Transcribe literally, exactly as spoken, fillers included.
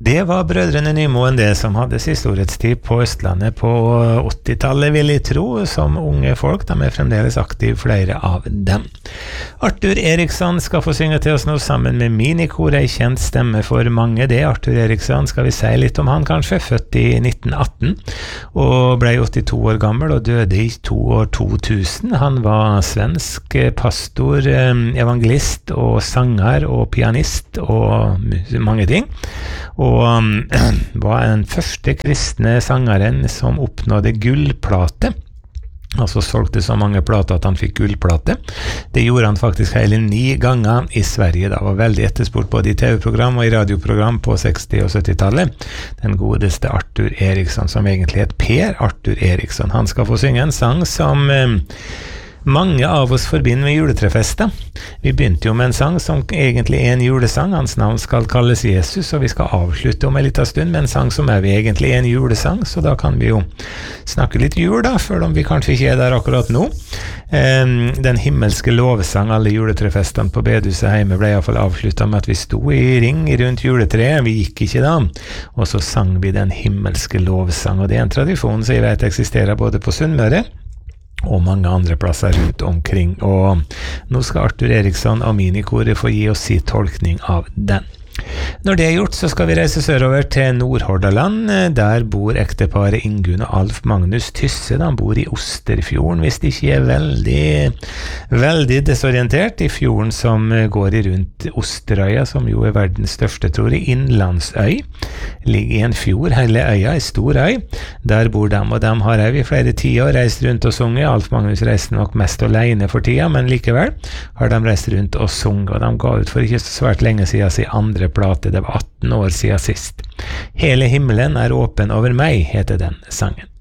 Det var brødrene Nymoen det som hadde sin storhetstid på Østlandet på åttitallet, vil jeg tro, som unge folk. De er fremdeles aktive, flere av dem. Arthur Eriksson skal få synge til oss nå sammen med Minikor, ei kjent stemme for mange. Det Arthur Eriksson, skal vi si litt om han kanskje, født i nitten atten og ble åttito år gammel og døde i to år to tusen. Han var svensk pastor, evangelist og sanger og pianist og mange ting. Og um, var den første kristne sangeren som oppnådde gullplate. Altså solgte så mange plater at han fikk gullplate. Det gjorde han faktisk hele ni ganger i Sverige. Det var veldig etterspurt både i T V-program og i radioprogram på seksti- og syttitallet. Den godeste Arthur Eriksson, som egentlig het Per Arthur Eriksson. Han skal få synge en sang som um, mange av oss forbinder med juletrefester. Vi begynte jo med en sang som egentlig er en julesang. Hans navn skal kalles Jesus, og vi skal avslutte om en liten stund med en sang som er vi egentlig en julesang, så da kan vi jo snakke litt jul da, selv om vi kanskje ikke er der akkurat nå. Den himmelske lovsang, alle juletrefestene på bedehuset hjemme ble i hvert fall avsluttet med at vi sto i ring rundt juletreet, vi gikk ikke da, og så sang vi den himmelske lovsang, og det er en tradisjon som jeg vet eksisterer både på Sunnmøre og mange andre plasser rundt omkring, og nå skal Arthur Eriksson og Minikoret få gi oss sin tolkning av den. Når det er gjort, så skal vi reise sørover til Nordhordaland. Der bor ekteparet Ingunn og Alf Magnus Tysse. De bor i Osterfjorden, hvis de ikke er veldig, veldig desorientert, i fjorden som går rundt Osterøya, som jo er verdens største, tror jeg, innlandsøy. Ligger i en fjord, hele øya, en stor øy. Der bor de, og de har jeg i flere tiår reist rundt og sunget. Alf Magnus reiste nok mest alene for tida, men likevel har de reist rundt og sunget, og de ga ut for ikke så svært lenge siden sin andre plate. Det var atten år siden sist. Hele himmelen er åpen over meg, heter den sangen.